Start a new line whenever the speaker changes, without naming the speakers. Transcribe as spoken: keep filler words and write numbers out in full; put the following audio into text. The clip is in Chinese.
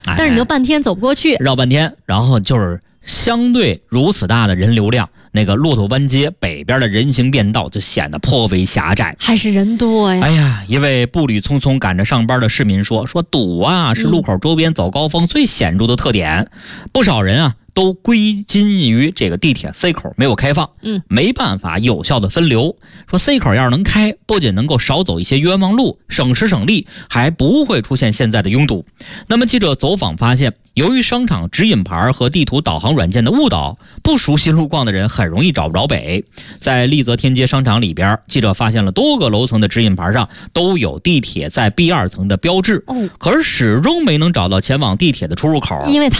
但是你就半天走不过去，
绕半天，然后就是相对如此大的人流量，那个骆驼湾街北边的人行便道就显得颇为狭窄，
还是人多呀。
哎呀，一位步履匆匆赶着上班的市民说：“说堵啊，是路口周边早高峰最显著的特点。嗯、不少人啊都归金于这个地铁 C 口没有开放，
嗯，
没办法有效的分流。说 C 口要是能开，不仅能够少走一些冤枉路，省时省力，还不会出现现在的拥堵。那么记者走访发现，由于商场指引牌和地图导航软件的误导，不熟悉路况的人很容易找不着北。在丽泽天街商场里边，记者发现了多个楼层的指引牌上都有地铁在 B 二层的标志，
哦，
可是始终没能找到前往地铁的出入口，
因为它